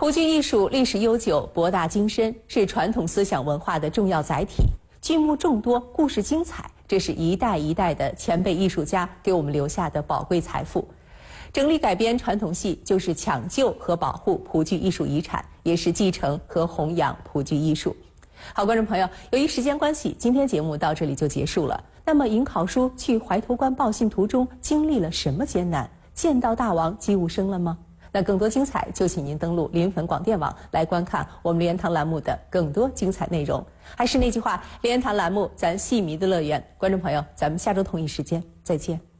蒲剧艺术历史悠久、博大精深，是传统思想文化的重要载体。剧目众多，故事精彩，这是一代一代的前辈艺术家给我们留下的宝贵财富。整理改编传统戏，就是抢救和保护蒲剧艺术遗产，也是继承和弘扬蒲剧艺术。好，观众朋友，由于时间关系，今天节目到这里就结束了。那么，尹考叔去怀头关报信途中经历了什么艰难？见到大王姬无声了吗？那更多精彩，就请您登录临汾广电网来观看我们莲堂栏目的更多精彩内容。还是那句话，莲堂栏目咱戏迷的乐园。观众朋友，咱们下周同一时间再见。